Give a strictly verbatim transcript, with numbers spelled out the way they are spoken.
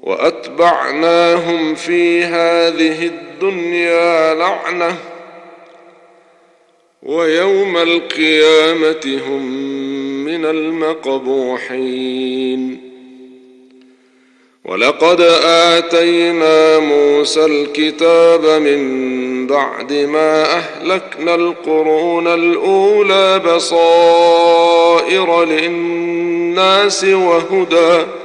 وأتبعناهم في هذه الدنيا لعنة ويوم القيامة هم من المقبوحين. ولقد آتينا موسى الكتاب من بعد ما أهلكنا القرون الأولى بصائر للناس وهدى